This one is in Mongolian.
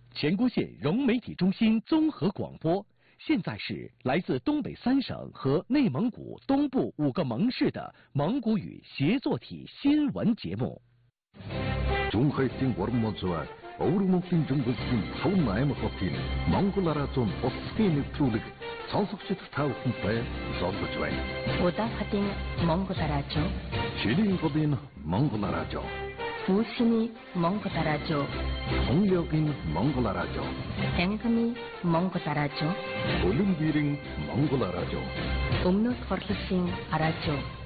前郭县融媒体中心综合广播，现在是来自东北3省和内蒙古东部5个盟市的蒙古语协作体新闻节目。 중하이팅 월먼스와 어우르몽킨 중국인 서운나임 커피는 몽골나라존 어스케이 нэвтрүүлэг сонсогчид тавхантай сонсож байна. Удаахадын Монгол радио, Шилийн голын Монгол радио, Бүсний Монгол радио, Хоньёгийн Монгол радио, Тэнганы Монгол радио, Улаанбаатарын Монгол радио, Өмнөд Хорлолын радио